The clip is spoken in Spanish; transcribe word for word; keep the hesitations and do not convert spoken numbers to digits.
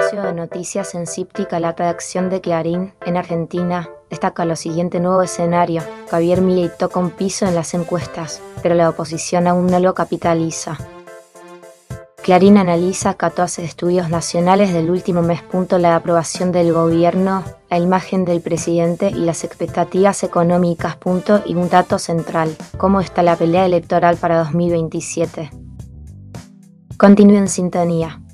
Servicio de noticias en Cíptica, la redacción de Clarín, en Argentina, destaca lo siguiente nuevo escenario. Javier Milei toca un piso en las encuestas, pero la oposición aún no lo capitaliza. Clarín analiza catorce estudios nacionales del último mes. La aprobación del gobierno, la imagen del presidente y las expectativas económicas. Y un dato central, cómo está la pelea electoral para dos mil veintisiete. Continúe en sintonía.